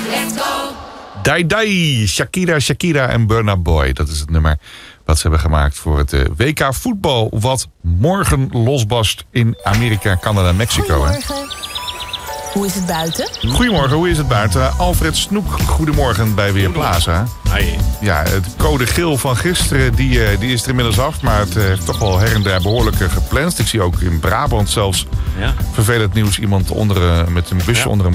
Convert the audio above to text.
Let's go. Dai Dai, Shakira en Burna Boy. Dat is het nummer wat ze hebben gemaakt voor het WK voetbal. Wat morgen losbarst in Amerika, Canada en Mexico. Goedemorgen. Hoe is het buiten? Goedemorgen, hoe is het buiten? Alfred Snoek, goedemorgen bij Weerplaza. Hey. Ja, het code geel van gisteren die is er inmiddels af. Maar het heeft toch wel her en der behoorlijk gepland. Ik zie ook in Brabant zelfs vervelend nieuws. Iemand met een busje onder een